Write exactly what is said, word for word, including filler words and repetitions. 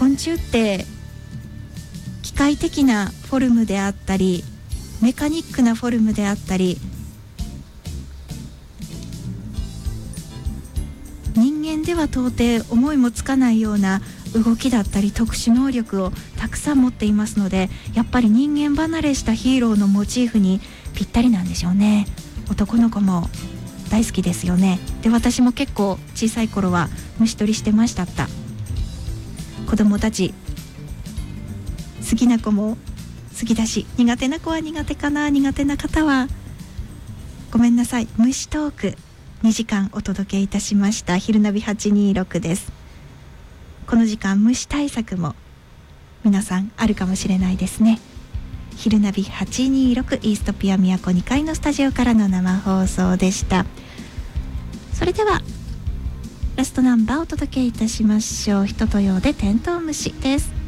昆虫って機械的なフォルムであったりメカニックなフォルムであったり、人間では到底思いもつかないような動きだったり特殊能力をたくさん持っていますので、やっぱり人間離れしたヒーローのモチーフにぴったりなんでしょうね。男の子も大好きですよね。で、私も結構小さい頃は虫取りしてましたった。子供たち好きな子も好きだし、苦手な子は苦手かな。苦手な方はごめんなさい。虫トークにじかんお届けいたしました。昼ナビはちにーろくです。この時間虫対策も皆さんあるかもしれないですね。昼ナビはちにーろくイーストピア都にかいのスタジオからの生放送でした。それではラストナンバーをお届けいたしましょう。人とようでテントウムシです。